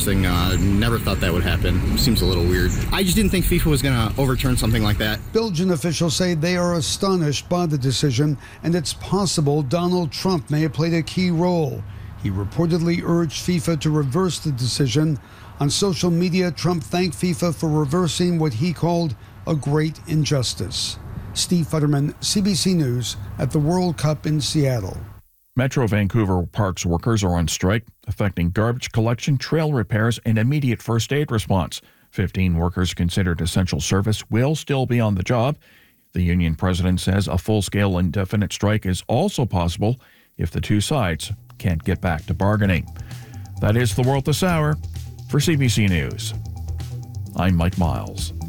interesting. Never thought that would happen. Seems a little weird. I just didn't think FIFA was going to overturn something like that. Belgian officials say they are astonished by the decision, and it's possible Donald Trump may have played a key role. He reportedly urged FIFA to reverse the decision. On social media, Trump thanked FIFA for reversing what he called a great injustice. Steve Futterman, CBC News, at the World Cup in Seattle. Metro Vancouver Parks workers are on strike, affecting garbage collection, trail repairs, and immediate first aid response. 15 workers considered essential service will still be on the job. The union president says a full-scale indefinite strike is also possible if the two sides can't get back to bargaining. That is the world this hour. For CBC News, I'm Mike Miles.